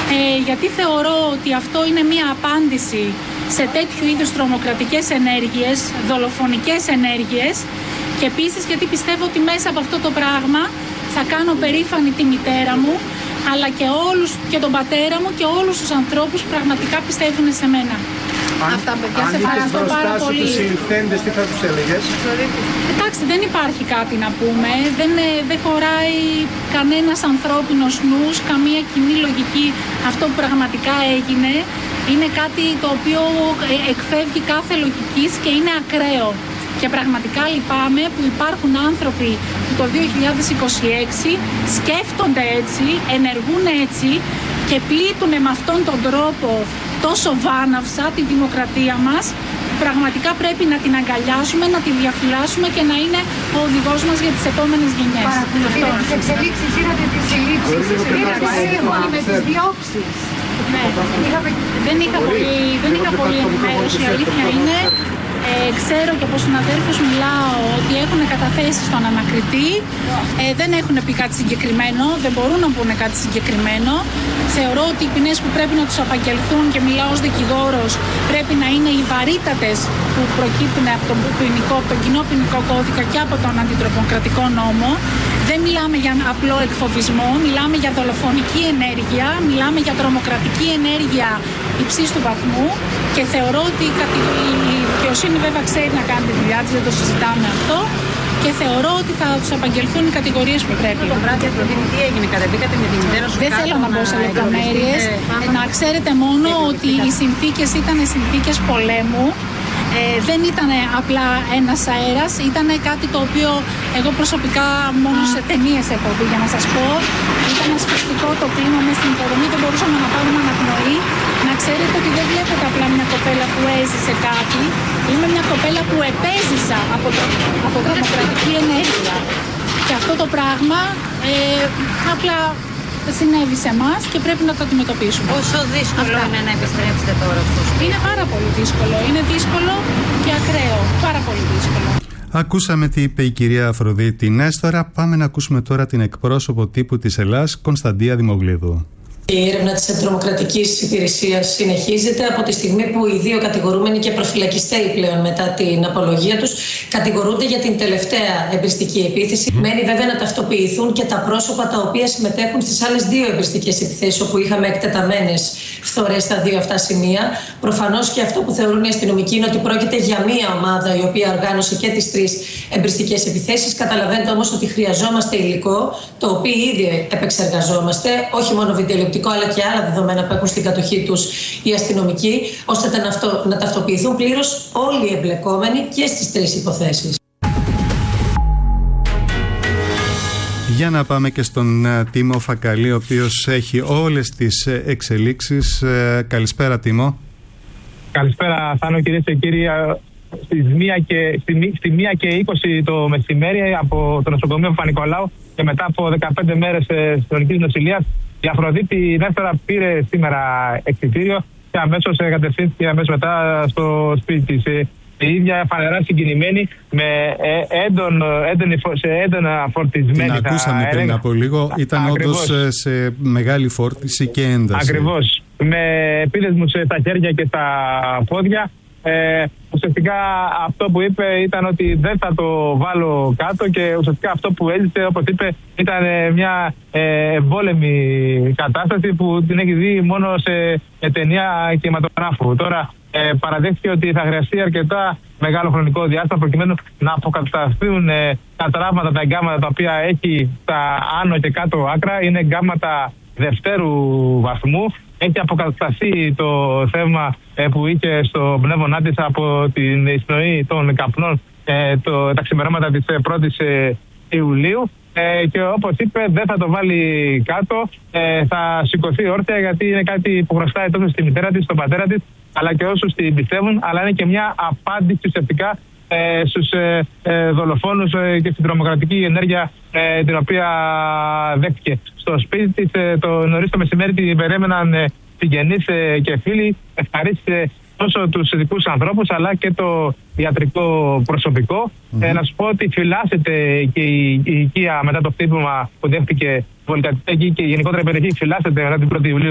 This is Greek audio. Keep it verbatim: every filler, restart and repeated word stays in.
ε, γιατί θεωρώ ότι αυτό είναι μία απάντηση σε τέτοιου είδους τρομοκρατικές ενέργειες, δολοφονικές ενέργειες, και επίσης γιατί πιστεύω ότι μέσα από αυτό το πράγμα θα κάνω περήφανη τη μητέρα μου, αλλά και, όλους, και τον πατέρα μου και όλους τους ανθρώπους που πραγματικά πιστεύουν σε μένα. Αν, Αυτά, παιδιά, αν σε ευχαριστώ πάρα πολύ. τους συλληφθέντες, τι θα τους έλεγες? Εντάξει, δεν υπάρχει κάτι να πούμε. Δεν, δεν χωράει κανένας ανθρώπινος νους, καμία κοινή λογική αυτό που πραγματικά έγινε. Είναι κάτι το οποίο εκφεύγει κάθε λογικής και είναι ακραίο. Και πραγματικά λυπάμαι που υπάρχουν άνθρωποι που το δύο χιλιάδες είκοσι έξι σκέφτονται έτσι, ενεργούν έτσι και πλήττουν με αυτόν τον τρόπο τόσο βάναυσα τη δημοκρατία μας. Πραγματικά πρέπει να την αγκαλιάσουμε, να τη διαφυλάσσουμε και να είναι ο οδηγός μας για τις επόμενες γενιές. Παρακολουθείτε τις εξελίξεις, είδατε τις συλλήψεις, είδατε σύμφωνα με τις διώξεις. Ναι, δεν είχα πολύ, δεν είχα πολύ ενημέρωση, η αλήθεια είναι. Ε, ξέρω και από συναδέλφους μιλάω ότι έχουν καταθέσει στον ανακριτή, ε, δεν έχουν πει κάτι συγκεκριμένο, δεν μπορούν να πούνε κάτι συγκεκριμένο. Θεωρώ ότι οι ποινές που πρέπει να τους απαγγελθούν, και μιλάω ως δικηγόρος, πρέπει να είναι οι βαρύτατες που προκύπτουν από τον, ποινικό, από τον κοινό ποινικό κώδικα και από τον αντιτρομοκρατικό νόμο. Δεν μιλάμε για απλό εκφοβισμό, μιλάμε για δολοφονική ενέργεια, μιλάμε για τρομοκρατική ενέργεια υψής του βαθμού, και θεωρώ ότι η δικαιοσύνη βέβαια ξέρει να κάνει τη δουλειά της, δεν το συζητάμε αυτό, και θεωρώ ότι θα τους απαγγελθούν οι κατηγορίες που πρέπει. Το βράδυ Αφροδίτη, τι έγινε, κατεβήκατε με τη μητέρα σου? Δεν θέλω να μπω σε λεπτομέρειες. Να ξέρετε μόνο ότι οι συνθήκες ήταν συνθήκες πολέμου. Ε, δεν ήταν απλά ένας αέρας, ήταν κάτι το οποίο εγώ προσωπικά μόνο σε ταινίες έχω δει, για να σας πω. Ήταν ασφυκτικό το κλίμα μες στην υποδομή, δεν μπορούσαμε να πάρουμε αναπνοή. Να ξέρετε ότι δεν βλέπετε απλά μια κοπέλα που έζησε κάτι. Είμαι μια κοπέλα που επέζησα από, το, από τρομοκρατική ενέργεια. Και αυτό το πράγμα ε, απλά συνέβη σε εμάς και πρέπει να το αντιμετωπίσουμε. Πόσο δύσκολο Αυτά. είναι να επιστρέψετε τώρα στο σπίτι? Είναι πάρα πολύ δύσκολο. Είναι δύσκολο και ακραίο. Πάρα πολύ δύσκολο. Ακούσαμε τι είπε η κυρία Αφροδίτη Νέστορα. Πάμε να ακούσουμε τώρα την εκπρόσωπο τύπου της Ελλάς, Κωνσταντία Δημογλίδου. Η έρευνα της Αντιτρομοκρατικής Υπηρεσίας συνεχίζεται από τη στιγμή που οι δύο κατηγορούμενοι και προφυλακιστέοι πλέον μετά την απολογία τους κατηγορούνται για την τελευταία εμπριστική επίθεση. Mm. Μένει βέβαια να ταυτοποιηθούν και τα πρόσωπα τα οποία συμμετέχουν στις άλλες δύο εμπριστικές επιθέσεις, όπου είχαμε εκτεταμένες φθορές στα δύο αυτά σημεία. Προφανώς και αυτό που θεωρούν οι αστυνομικοί είναι ότι πρόκειται για μία ομάδα η οποία οργάνωσε και τις τρεις εμπριστικές επιθέσεις. Καταλαβαίνετε όμως ότι χρειαζόμαστε υλικό, το οποίο ήδη επεξεργαζόμαστε, όχι μόνο βιντεοληπτικό, αλλά και άλλα δεδομένα που έχουν στην κατοχή τους οι αστυνομικοί, ώστε να, αυτό, να ταυτοποιηθούν πλήρως όλοι οι εμπλεκόμενοι και στις τρεις υποθέσεις. Για να πάμε και στον uh, Τίμο Φακαλή, ο οποίος έχει όλες τις uh, εξελίξεις. Uh, καλησπέρα, Τίμο. Καλησπέρα, Θάνο, κυρίες και κύριοι. Στις μία και, στη, στη μία και είκοσι το μεσημέρι από το νοσοκομείο Παπα-Νικολάου και μετά από δεκαπέντε μέρες ε, συνολικής νοσηλείας, η Αφροδίτη Νέστορα πήρε σήμερα εξιτήριο και αμέσως κατευθύνθηκε αμέσως μετά στο σπίτι της. Η ίδια φανερά συγκινημένη, με έντον, έντονη, σε έντονα φορτισμένη. Την ακούσαμε πριν από λίγο, ήταν όντως σε μεγάλη φόρτιση και ένταση. Ακριβώς, με επίδεσμους στα χέρια και στα πόδια. Ε, ουσιαστικά αυτό που είπε ήταν ότι δεν θα το βάλω κάτω, και ουσιαστικά αυτό που έζησε, όπως είπε, ήταν μια ε, εμπόλεμη κατάσταση που την έχει δει μόνο σε ταινία κινηματογράφου. Τώρα ε, παραδέχθηκε ότι θα χρειαστεί αρκετά μεγάλο χρονικό διάστημα προκειμένου να αποκατασταθούν ε, τα τραύματα, τα εγκάμματα τα οποία έχει στα άνω και κάτω άκρα. Είναι εγκάμματα δευτέρου βαθμού. Έχει αποκατασταθεί το θέμα ε, που είχε στο πνεύμονά της από την εισπνοή των καπνών ε, το, τα ξημερώματα της πρώτης ε, Ιουλίου. Ε, και όπως είπε, δεν θα το βάλει κάτω, ε, θα σηκωθεί όρθια, γιατί είναι κάτι που χρωστάει τόσο στη μητέρα της, στον πατέρα της, αλλά και όσους την πιστεύουν, αλλά είναι και μια απάντηση ουσιαστικά ε, στους ε, ε, δολοφόνους ε, και στην τρομοκρατική ενέργεια ε, την οποία δέχτηκε. Στο σπίτι της ε, το νωρίς το μεσημέρι την περίμεναν ε, συγγενείς ε, και φίλοι. Ευχαρίστησε τόσο τους ειδικούς ανθρώπους αλλά και το ιατρικό προσωπικό. Mm-hmm. Ε, να σου πω ότι φυλάσσεται και η, η οικία μετά το χτύπημα που δέχτηκε βολικατική, και η γενικότερα η περιοχή φυλάσσεται μετά την πρώτη Ιουλίου